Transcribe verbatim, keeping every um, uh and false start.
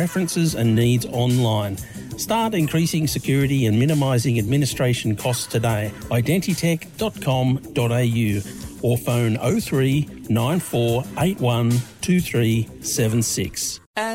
preferences and needs online. Start increasing security and minimising administration costs today. identitech dot com dot a u or phone oh three nine four eight one two three seven six.